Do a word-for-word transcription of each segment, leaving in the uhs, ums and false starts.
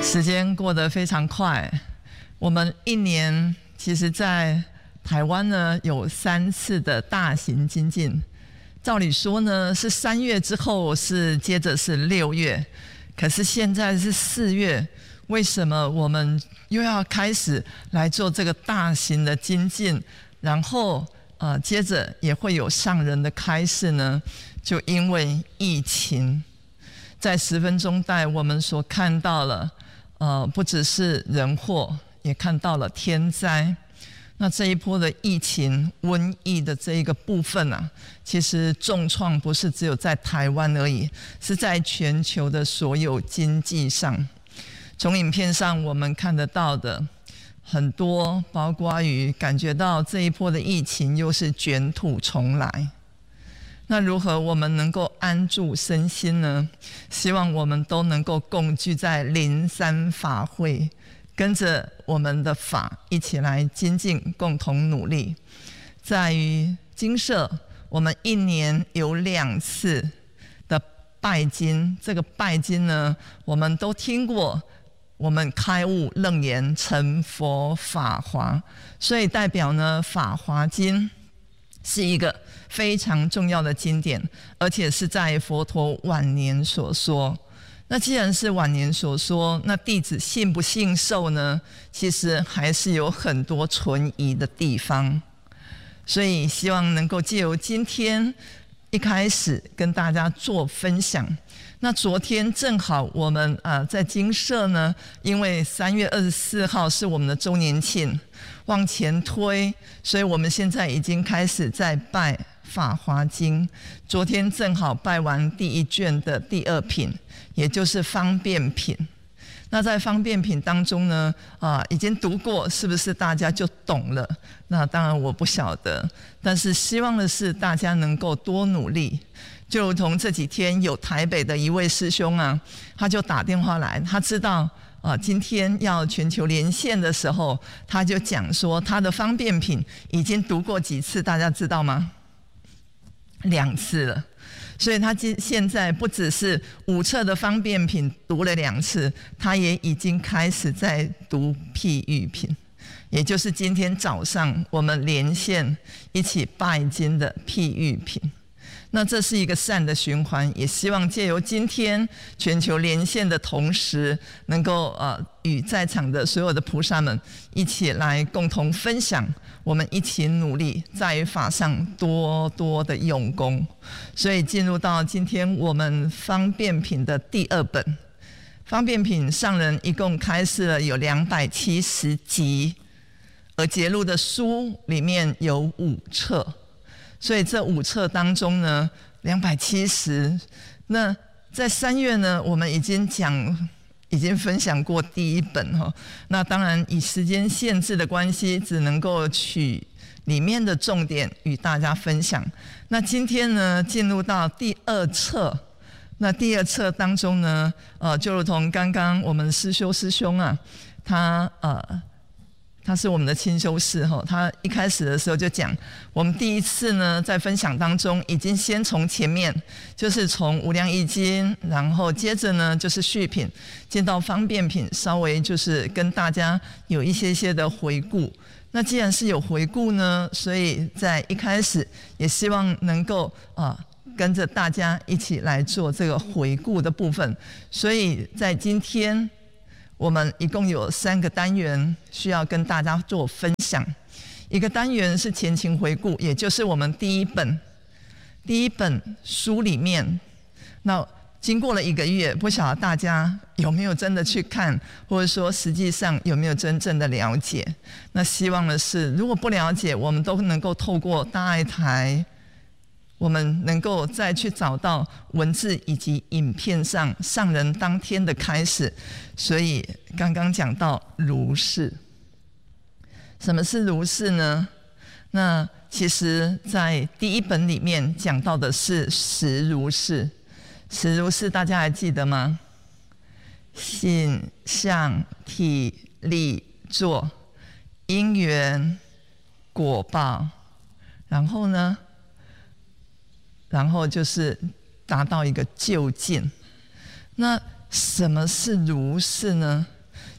时间过得非常快，我们一年其实在台湾呢有三次的大型精进，照理说呢是三月之后是接着是六月，可是现在是四月，为什么我们又要开始来做这个大型的精进，然后呃接着也会有上人的开示呢？就因为疫情，在十分钟带我们所看到了呃不只是人祸，也看到了天灾。那这一波的疫情瘟疫的这一个部分啊，其实重创不是只有在台湾而已，是在全球的所有经济上。从影片上我们看得到的很多，包括于感觉到这一波的疫情又是卷土重来。那如何我们能够安住身心呢？希望我们都能够共聚在灵山法会，跟着我们的法一起来精进，共同努力。在于精舍，我们一年有两次的拜金，这个拜金呢，我们都听过，我们开悟楞严成佛法华，所以代表呢法华经是一个非常重要的经典，而且是在佛陀晚年所说。那既然是晚年所说，那弟子信不信受呢？其实还是有很多存疑的地方，所以希望能够借由今天一开始跟大家做分享。那昨天正好我们呃在精舍呢，因为三月二十四号是我们的周年庆，往前推，所以我们现在已经开始在拜法华经。昨天正好拜完第一卷的第二品，也就是方便品。那在方便品当中呢，啊，已经读过，是不是大家就懂了？那当然我不晓得，但是希望的是大家能够多努力。就如同这几天有台北的一位师兄啊，他就打电话来，他知道啊，今天要全球连线的时候，他就讲说他的方便品已经读过几次，大家知道吗？两次了。所以他现在不只是五册的方便品读了两次，他也已经开始在读譬喻品，也就是今天早上我们连线一起拜经的譬喻品。那这是一个善的循环，也希望借由今天全球连线的同时，能够呃与在场的所有的菩萨们一起来共同分享，我们一起努力，在法上多多的用功。所以进入到今天我们方便品的第二本，方便品上人一共开示了有两百七十集，而节录的书里面有五册。所以这五册当中呢，两百七十。那在三月呢，我们已经讲、已经分享过第一本哈。那当然以时间限制的关系，只能够取里面的重点与大家分享。那今天呢，进入到第二册。那第二册当中呢，呃，就如同刚刚我们师修师兄啊，他呃。他是我们的清修士，他一开始的时候就讲，我们第一次呢在分享当中已经先从前面，就是从无量易经，然后接着呢就是续品，进到方便品，稍微就是跟大家有一些些的回顾。那既然是有回顾呢，所以在一开始也希望能够啊跟着大家一起来做这个回顾的部分。所以在今天我们一共有三个单元需要跟大家做分享。一个单元是前情回顾，也就是我们第一本第一本书里面，那经过了一个月，不晓得大家有没有真的去看，或者说实际上有没有真正的了解。那希望的是，如果不了解，我们都能够透过大爱台，我们能够再去找到文字以及影片上上人当天的开始。所以刚刚讲到如是，什么是如是呢？那其实在第一本里面讲到的是实如是。实如是大家还记得吗？性相体力作因缘果报，然后呢然后就是达到一个究竟。那什么是如是呢？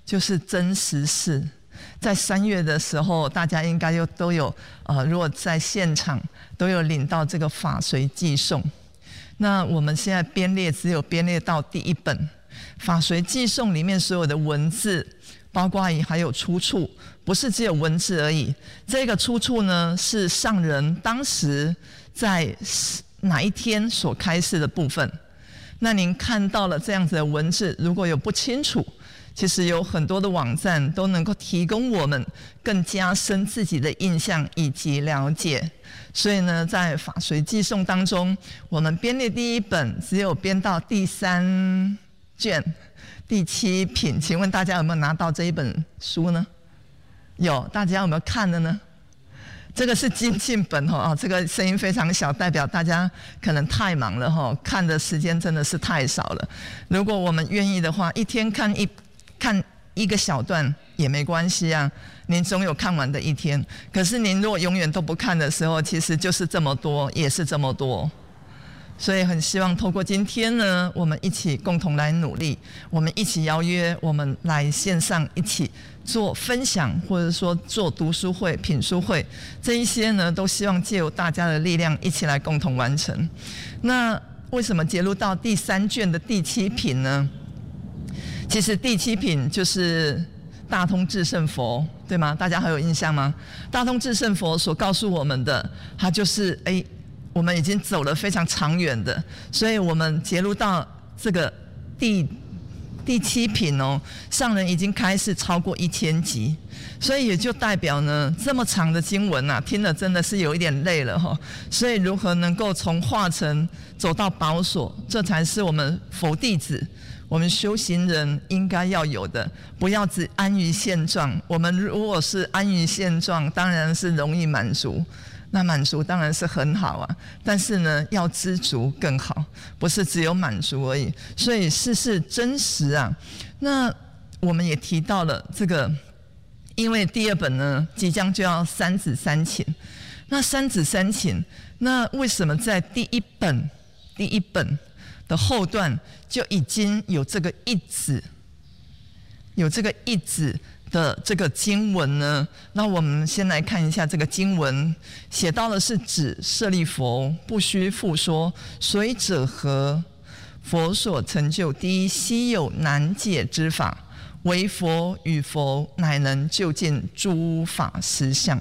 就是真实事。在三月的时候，大家应该又都有呃，如果在现场都有领到这个法随寄送。那我们现在编列只有编列到第一本法随寄送里面所有的文字，包括还有出处，不是只有文字而已。这个出处呢，是上人当时在哪一天所开示的部分。那您看到了这样子的文字，如果有不清楚，其实有很多的网站都能够提供我们更加深自己的印象以及了解。所以呢，在法随寄送当中，我们编列第一本只有编到第三卷第七品。请问大家有没有拿到这一本书呢？有，大家有没有看的呢？这个是精进本哦，这个声音非常小，代表大家可能太忙了哈，看的时间真的是太少了。如果我们愿意的话，一天看一看一个小段也没关系啊，您总有看完的一天。可是您如果永远都不看的时候，其实就是这么多，也是这么多。所以很希望透过今天呢，我们一起共同来努力，我们一起邀约，我们来线上一起做分享，或者说做读书会、品书会，这一些呢，都希望借由大家的力量一起来共同完成。那为什么揭露到第三卷的第七品呢？其实第七品就是大通至圣佛，对吗？大家还有印象吗？大通至圣佛所告诉我们的，它就是哎，我们已经走了非常长远的，所以我们揭露到这个第第七品哦，上人已经开始超过一千集，所以也就代表呢，这么长的经文啊，听了真的是有一点累了哈、哦。所以如何能够从化成走到宝所，这才是我们佛弟子。我们修行人应该要有的，不要只安于现状。我们如果是安于现状，当然是容易满足，那满足当然是很好啊。但是呢，要知足更好，不是只有满足而已。所以事事真实啊。那我们也提到了这个，因为第二本呢即将就要三子三请，那三子三请，那为什么在第一本第一本的后段就已经有这个一子，有这个一子的这个经文呢？那我们先来看一下这个经文，写到的是指舍利弗，不须复说，所以者何？佛所成就第一稀有难解之法，唯佛与佛乃能究竟诸法实相。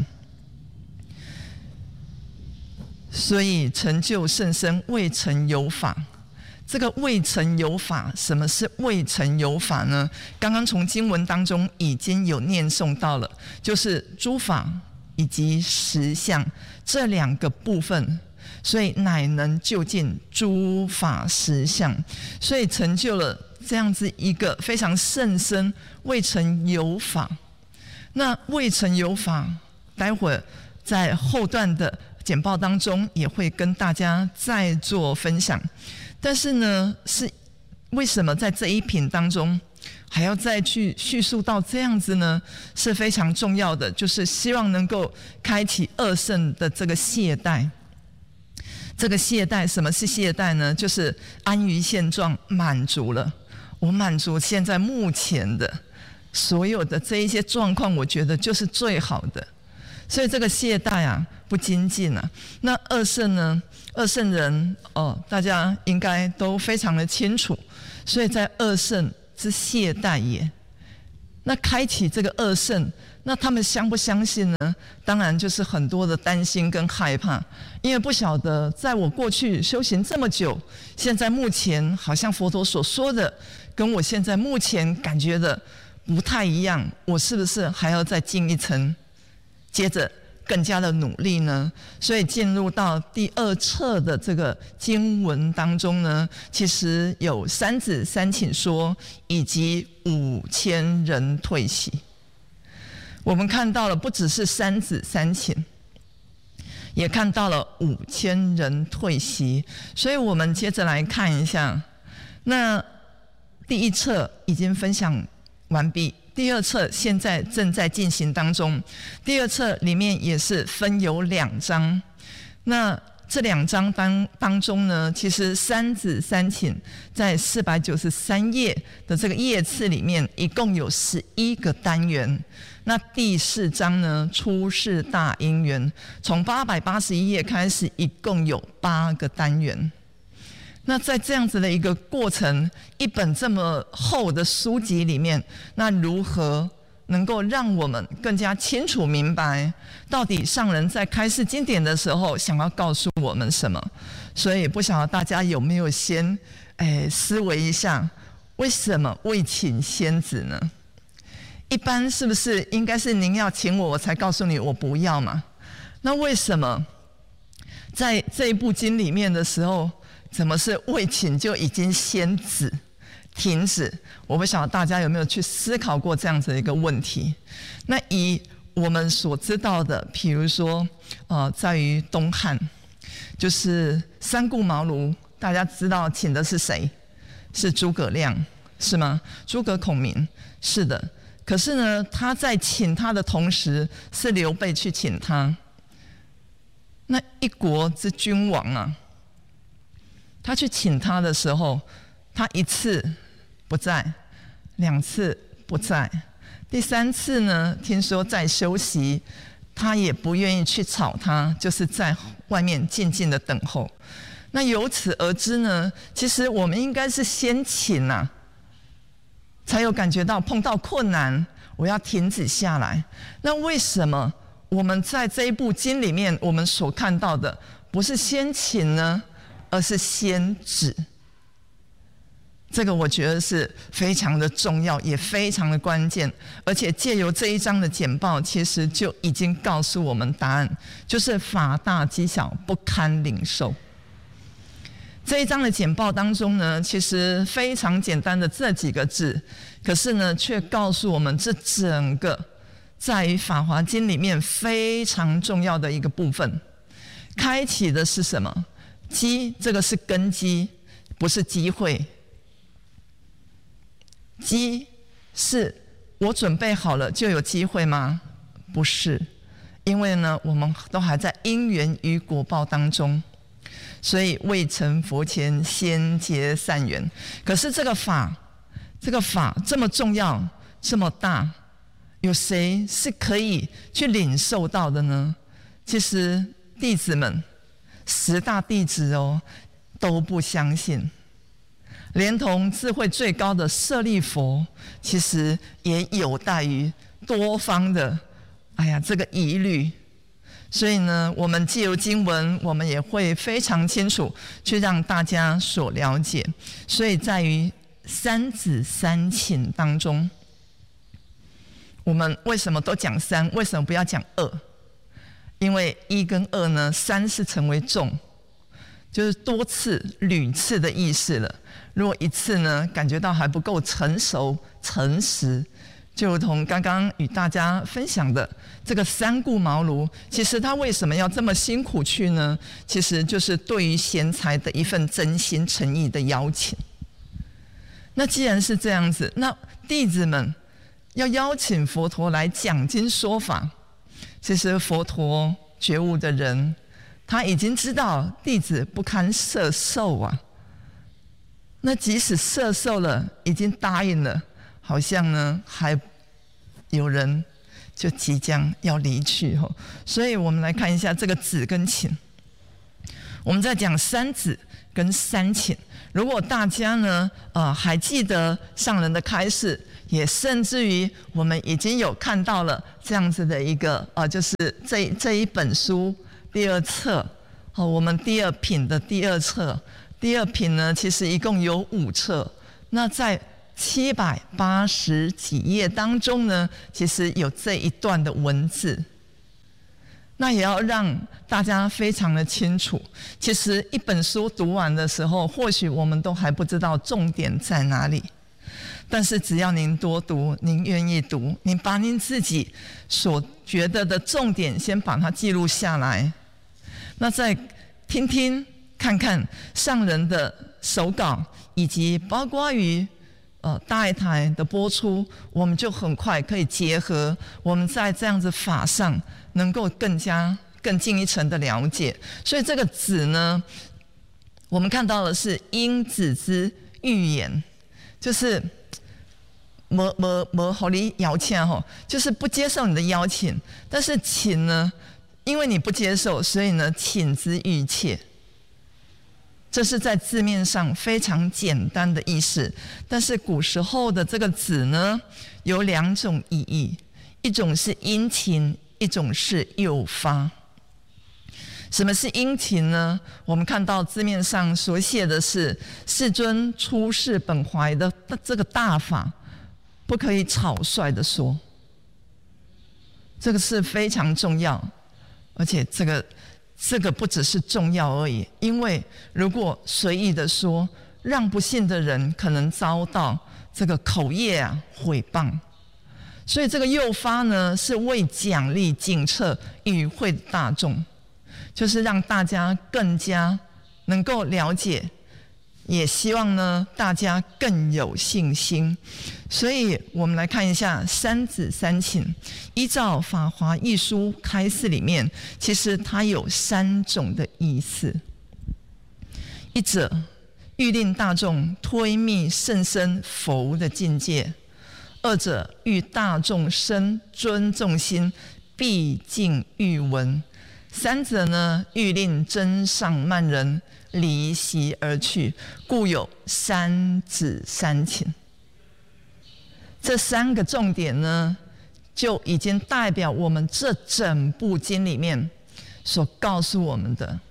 所以成就甚深未曾有法。这个未曾有法，什么是未曾有法呢？刚刚从经文当中已经有念诵到了，就是诸法以及实相这两个部分，所以乃能究竟诸法实相，所以成就了这样子一个非常甚深未曾有法。那未曾有法，待会儿在后段的简报当中也会跟大家再做分享。但是呢，是为什么在这一品当中还要再去叙述到这样子呢？是非常重要的，就是希望能够开启二圣的这个懈怠。这个懈怠，什么是懈怠呢？就是安于现状，满足了。我满足现在目前的所有的这一些状况，我觉得就是最好的。所以这个懈怠啊，不精进啊。那二圣呢？二圣人哦，大家应该都非常的清楚。所以在二圣之懈怠也。那开启这个二圣，那他们相不相信呢？当然就是很多的担心跟害怕，因为不晓得在我过去修行这么久，现在目前好像佛陀所说的，跟我现在目前感觉的不太一样，我是不是还要再进一层？接着更加的努力呢？所以进入到第二册的这个经文当中呢，其实有三子三请说，以及五千人退席。我们看到了不只是三子三请，也看到了五千人退席。所以我们接着来看一下，那第一册已经分享完毕。第二册现在正在进行当中，第二册里面也是分有两章。那这两章当当中呢，其实三子三请在四百九十三页的这个页次里面，一共有十一个单元。那第四章呢，出世大因缘，从八百八十一页开始，一共有八个单元。那在这样子的一个过程，一本这么厚的书籍里面，那如何能够让我们更加清楚明白，到底上人在开示经典的时候想要告诉我们什么？所以不晓得大家有没有先哎思维一下，为什么未请先子呢？一般是不是应该是您要请我，我才告诉你我不要嘛？那为什么在这一部经里面的时候，怎么是未请就已经先止停止？我不晓得大家有没有去思考过这样子的一个问题。那以我们所知道的，比如说呃，在于东汉，就是三顾茅庐，大家知道请的是谁？是诸葛亮，是吗？诸葛孔明，是的。可是呢，他在请他的同时，是刘备去请他。那一国之君王啊，他去请他的时候，他一次不在，两次不在，第三次呢，听说在休息，他也不愿意去吵他，就是在外面静静的等候。那由此而知呢，其实我们应该是先请啊，才有感觉到碰到困难，我要停止下来。那为什么我们在这一部经里面，我们所看到的不是先请呢，而是先止？这个我觉得是非常的重要，也非常的关键。而且借由这一章的简报，其实就已经告诉我们答案，就是法大积小，不堪领受。这一章的简报当中呢，其实非常简单的这几个字，可是呢，却告诉我们这整个在于《法华经》里面非常重要的一个部分。开启的是什么？机，这个是根基，不是机会。机是我准备好了就有机会吗？不是，因为呢，我们都还在因缘与果报当中。所以未成佛前先结善缘。可是这个法，这个法这么重要，这么大，有谁是可以去领受到的呢？其实弟子们，十大弟子哦，都不相信。连同智慧最高的舍利佛，其实也有待于多方的，哎呀，这个疑虑。所以呢，我们藉由经文，我们也会非常清楚去让大家所了解。所以在于三子三请当中，我们为什么都讲三？为什么不要讲二？因为一跟二呢，三是成为众，就是多次、屡次的意思了。如果一次呢，感觉到还不够成熟、诚实。就如同刚刚与大家分享的这个三顾茅庐，其实他为什么要这么辛苦去呢？其实就是对于贤才的一份真心诚意的邀请。那既然是这样子，那弟子们要邀请佛陀来讲经说法，其实佛陀觉悟的人，他已经知道弟子不堪摄受啊。那即使摄受了，已经答应了，好像呢还有人就即将要离去哦。所以我们来看一下这个止跟请。我们在讲三止跟三请。如果大家呢呃还记得上人的开示，也甚至于我们已经有看到了这样子的一个呃就是这这一本书第二册哦，我们第二品的第二册。第二品呢，其实一共有五册。那在七百八十几页当中呢，其实有这一段的文字。那也要让大家非常的清楚，其实一本书读完的时候，或许我们都还不知道重点在哪里。但是只要您多读，您愿意读，您把您自己所觉得的重点先把它记录下来，那再听听看看上人的手稿，以及包括于呃大爱台的播出，我们就很快可以结合我们在这样子法上能够更加更进一层的了解。所以这个子呢，我们看到的是因子之预言，就是没没没和你邀请吼，就是不接受你的邀请。但是请呢，因为你不接受，所以呢，请之欲切。这是在字面上非常简单的意思，但是古时候的这个子呢，有两种意义，一种是殷勤，一种是诱发。什么是殷勤呢？我们看到字面上所写的是世尊出世本怀的这个大法，不可以草率的说，这个是非常重要，而且这个这个不只是重要而已，因为如果随意的说，让不信的人可能遭到这个口业啊毁谤。所以这个诱发呢，是为奖励警策与会大众，就是让大家更加能够了解，也希望呢大家更有信心。所以我们来看一下三子三请，依照《法华义书开示》里面，其实它有三种的意思。一者，欲令大众推密甚深佛的境界；二者，欲大众生尊重心，毕竟欲闻；三者呢，欲令真上慢人离席而去，故有三子三请。这三个重点呢，就已经代表我们这整部经里面所告诉我们的。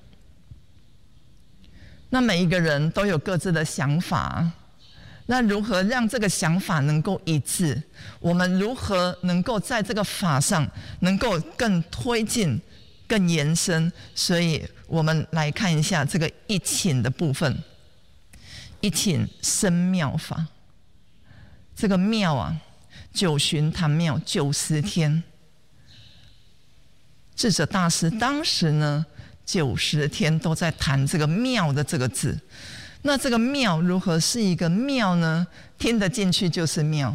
那每一个人都有各自的想法，那如何让这个想法能够一致？我们如何能够在这个法上能够更推进、更延伸？所以我们来看一下这个一请的部分。一请生妙法，这个妙啊，九旬坛妙九十天。智者大师当时呢，九十天都在谈这个妙的这个字。那这个妙如何是一个妙呢？听得进去就是妙。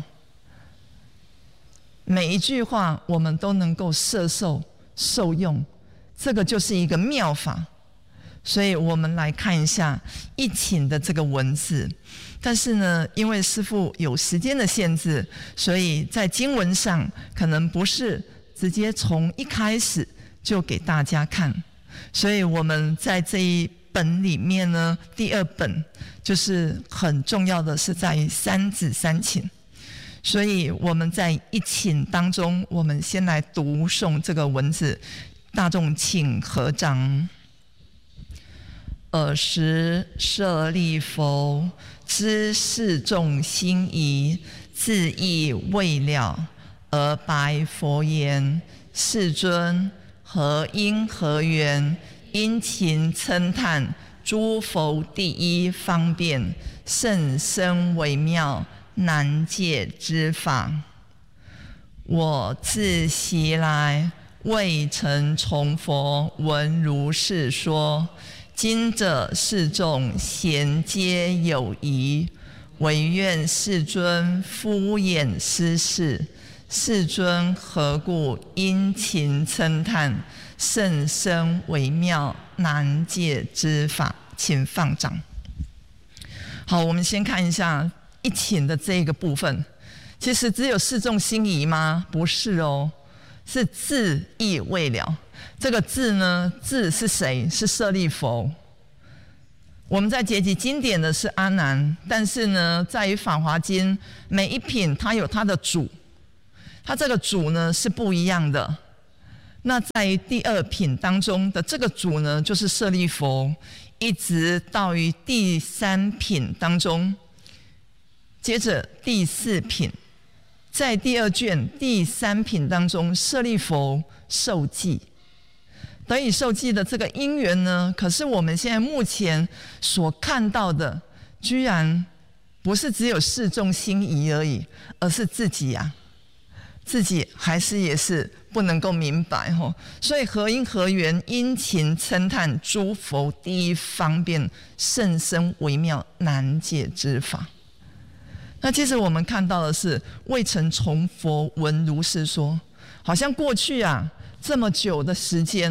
每一句话我们都能够摄受受用，这个就是一个妙法。所以我们来看一下一请的这个文字。但是呢，因为师父有时间的限制，所以在经文上可能不是直接从一开始就给大家看。所以我们在这一本里面呢，第二本就是很重要的是在于三子三请。所以我们在一请当中，我们先来读诵这个文字，大众请合掌。尔时舍利弗知世众心疑，自意未了，而白佛言：世尊，何因何缘？殷勤称叹诸佛第一方便，甚深微妙，难解之法。我自昔来未曾从佛闻如是说。今者世众咸皆有疑，唯愿世尊敷衍施示。世尊何故殷勤称叹，甚深微妙，难解之法？请放掌。好，我们先看一下一请的这个部分。其实只有世众心疑吗？不是哦，是自意未了。这个字呢，字是谁？是舍利弗。我们在结集经典的是阿难，但是呢，在于《法华经》每一品它有它的主，它这个主呢是不一样的。那在于第二品当中的这个主呢，就是舍利弗，一直到于第三品当中，接着第四品，在第二卷第三品当中，舍利弗受记。得以受记的这个因缘呢，可是我们现在目前所看到的，居然不是只有世众心疑而已，而是自己啊，自己还是也是不能够明白吼。所以何因何缘？殷勤称叹诸佛第一方便，甚深微妙，难解之法。那其实我们看到的是未曾从佛闻如是说，好像过去啊这么久的时间，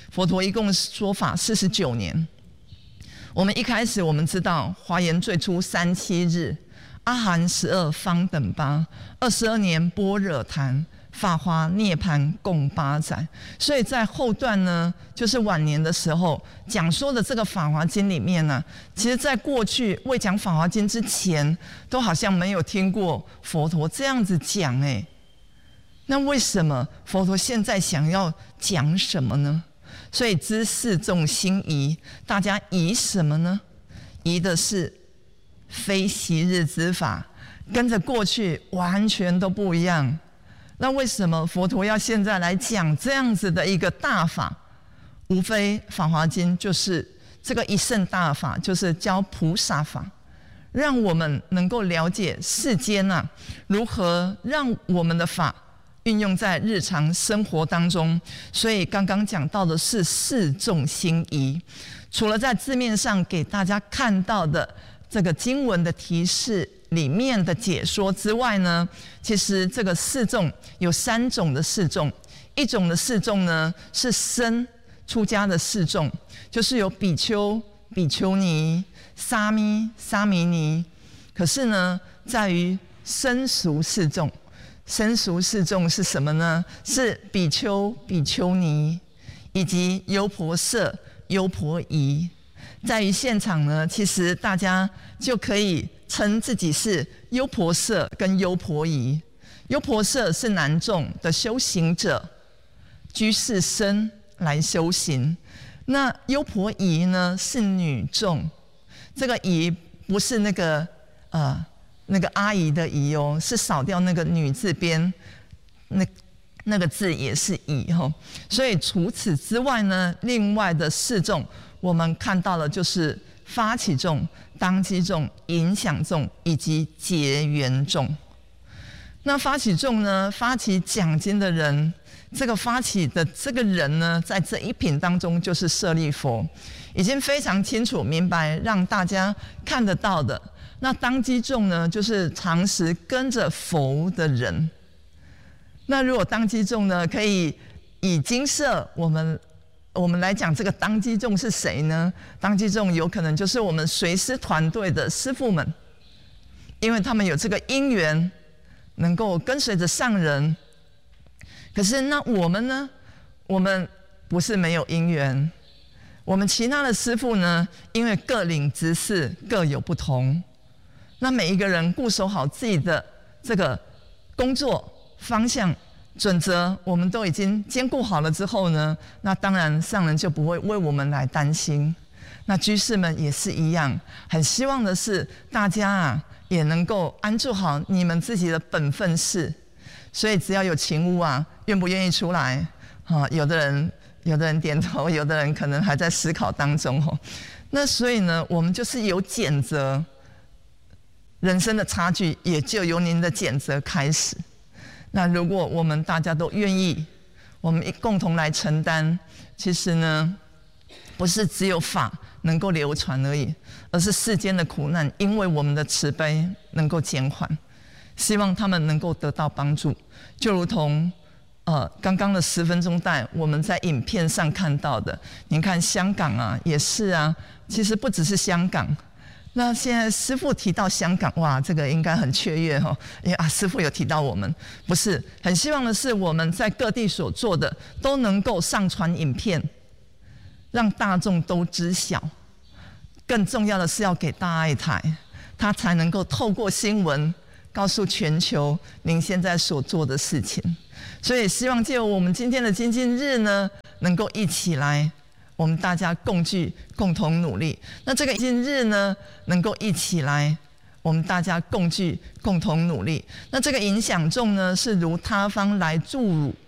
佛陀一共说法四十九年。我们一开始我们知道华严最初三七日，阿含十二方等八，二十二年般若谈，法华涅槃共八载。所以在后段呢，就是晚年的时候讲说的这个《法华经》里面呢、啊，其实在过去未讲《法华经》之前，都好像没有听过佛陀这样子讲哎。那为什么佛陀现在想要讲什么呢？所以知四众心疑，大家疑什么呢？疑的是非昔日之法，跟着过去完全都不一样。那为什么佛陀要现在来讲这样子的一个大法？无非《法华经》就是这个一乘大法，就是教菩萨法，让我们能够了解世间啊，如何让我们的法运用在日常生活当中。所以刚刚讲到的是四众心疑，除了在字面上给大家看到的这个经文的提示里面的解说之外呢，其实这个四众有三种的四众。一种的四众呢是僧出家的四众，就是有比丘、比丘尼、沙弥、沙弥尼。可是呢，在于僧俗四众。僧俗四众是什么呢？是比丘、比丘尼以及优婆塞、优婆夷。在于现场呢，其实大家就可以称自己是优婆塞跟优婆夷。优婆塞是男众的修行者，居士僧来修行。那优婆夷呢是女众，这个夷不是那个呃。那个阿姨的姨哦，是少掉那个女字边，那那个字也是姨哦。所以除此之外呢，另外的四众我们看到了就是发起众、当机众、影响众以及结缘众。那发起众呢，发起讲经的人，这个发起的这个人呢，在这一品当中就是舍利弗，已经非常清楚明白，让大家看得到的。那当机众呢，就是常时跟着佛的人。那如果当机众呢，可以以精舍我们我们来讲，这个当机众是谁呢？当机众有可能就是我们随师团队的师父们，因为他们有这个因缘，能够跟随着上人。可是那我们呢？我们不是没有因缘，我们其他的师父呢，因为各领职事各有不同。那每一个人固守好自己的这个工作方向准则，我们都已经兼顾好了之后呢，那当然上人就不会为我们来担心。那居士们也是一样，很希望的是大家啊也能够安住好你们自己的本分事。所以只要有勤务啊，愿不愿意出来？啊，有的人有的人点头，有的人可能还在思考当中哦。那所以呢，我们就是有谴责。人生的差距也就由您的谴责开始。那如果我们大家都愿意，我们共同来承担，其实呢，不是只有法能够流传而已，而是世间的苦难，因为我们的慈悲能够减缓。希望他们能够得到帮助，就如同呃刚刚的十分钟带我们在影片上看到的。您看香港啊，也是啊，其实不只是香港。那现在师父提到香港，哇，这个应该很雀跃哈，因为啊，师父有提到我们，不是很希望的是我们在各地所做的都能够上传影片，让大众都知晓。更重要的是要给大爱台，它才能够透过新闻告诉全球您现在所做的事情。所以希望借由我们今天的精进日呢，能够一起来。我们大家共聚，共同努力。那这个今日呢，能够一起来，我们大家共聚，共同努力。那这个影响众呢，是如他方来助汝